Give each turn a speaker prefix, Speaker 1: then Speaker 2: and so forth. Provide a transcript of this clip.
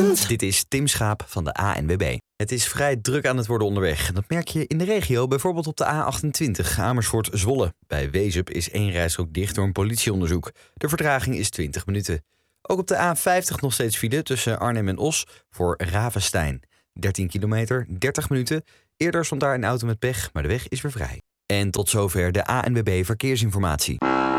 Speaker 1: Spannend! Dit is Tim Schaap van de ANWB. Het is vrij druk aan het worden onderweg. Dat merk je in de regio, bijvoorbeeld op de A28 Amersfoort-Zwolle. Bij Wezep is 1 rijstrook dicht door een politieonderzoek. De vertraging is 20 minuten. Ook op de A50 nog steeds file tussen Arnhem en Os voor Ravenstein. 13 kilometer, 30 minuten. Eerder stond daar een auto met pech, maar de weg is weer vrij. En tot zover de ANWB Verkeersinformatie.